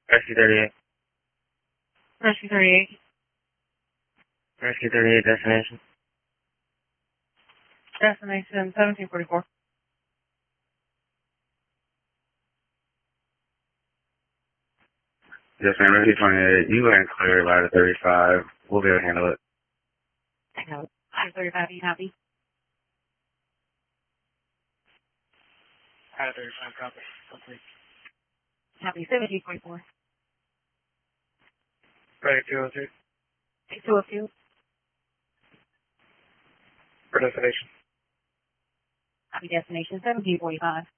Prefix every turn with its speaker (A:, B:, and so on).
A: Rescue 38.
B: Rescue 38.
A: Rescue 38, destination.
B: Destination 1744.
A: Yes, ma'am. Rescue 28. You and clear ladder 35. We'll be able to handle it.
B: I know. Ladder 35, you copy?
A: Ladder 35, copy. Complete.
B: Copy 1744.
A: Ready, 202.
B: Take 202.
A: For destination.
B: Copy destination 1745.